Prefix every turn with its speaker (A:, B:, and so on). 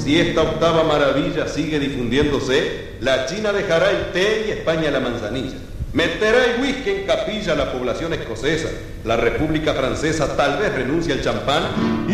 A: Si esta octava maravilla sigue difundiéndose, la China dejará el té y España la manzanilla. Meterá el whisky en capilla a la población escocesa. La República Francesa tal vez renuncie al champán y